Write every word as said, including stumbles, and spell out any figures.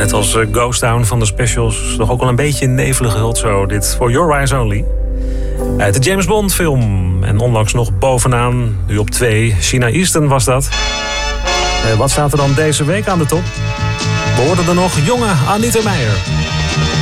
Net als Ghost Town van de Specials. Nog ook wel een beetje nevelig gehuld zo. Dit For Your Eyes Only. Uit de James Bond film. En onlangs nog bovenaan. Nu op twee. Sheena Easton was dat. Uh, wat staat er dan deze week aan de top? We hoorden er nog jonge Anita Meijer.